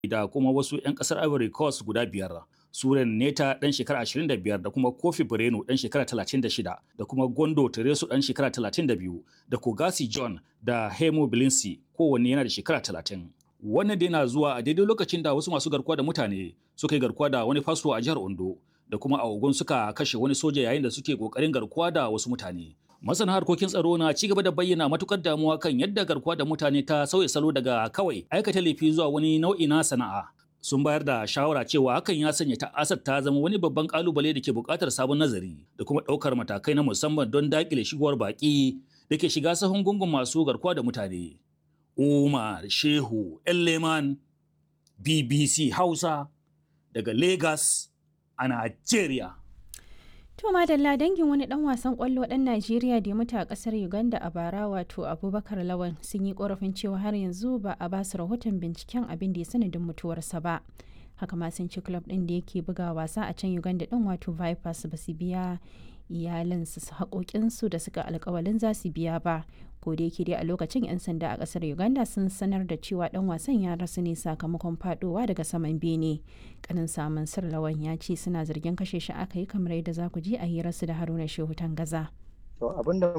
da kuma wasu 'yan ƙasar Ivory Coast guda biyar. Suren Neta ɗan shekara 25 da kuma Kofi Breno ɗan shekara 36 da kuma Gondo Teresu ɗan shekara 32 da Kogasi John da Hemo Bilinsi kowanne yana da shekara 30. Wannan dai na zuwa a daidai lokacin da wasu masu garkuwa da mutane suka yi garkuwa da wani fasto a jihar Ondo da kuma a Ogun suka kashe wani soja yayin da suke kokarin garkuwa da wasu mutane. Masana harkokin tsaro na ci gaba da bayyana matukar damuwa kan yadda garkuwa da mutane ta sauya salo daga kawai aikata laifi zuwa wani nau'i na sana'a. Sun bayar da shawara cewa hakan ya sanya ta'asar ta zama wani babban kalubale da ke buƙatar sabon nazari da kuma ɗaukar matakai na musamman don daƙile shigowar baƙi da ke shiga sahun gungun masu garkuwa da mutane. Umar Shehu Leman, BBC Hausa daga Lagos a Najeriya. To madalla dangin wani dan wasan kwallo dan Najeriya da ya mutu a kasar Uganda a bara wato Abubakar Lawan sun yi korafin cewa har yanzu ba a basu rahoton binciken abin da ya sanadin mutuwarsa ba. Haka ma sun ci club din da yake buga wasa a can Uganda din wato Vipers ba su biya iyalansu haƙoƙinsu da suka alƙawalin za su biya ba. Ko da yake dai a lokacin 'yan sanda a kasar Uganda sun sanar da cewa dan wasan ya rasu ne sakamakon fadowa daga saman bene. Kanin samun sir Lawan ya ce suna zargin kashe shi aka yi kamar yadda za ku ji a hirarsu da Haruna Shehu Tangaza. To abin da